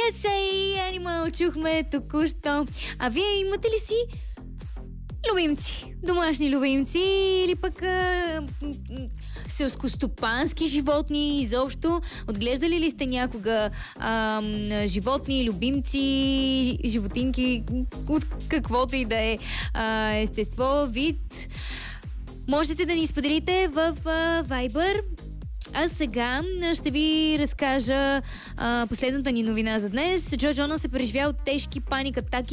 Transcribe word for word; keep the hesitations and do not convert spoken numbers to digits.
Let's say animal чухме току-що. А вие имате ли си любимци? Домашни любимци или пък а, селскостопански животни изобщо? Отглеждали ли сте някога а, животни, любимци, животинки, от каквото и да е а, естество, вид? Можете да ни споделите в а, Viber. А сега ще ви разкажа а, последната ни новина за днес. Джо Джонас е преживял тежки паник атаки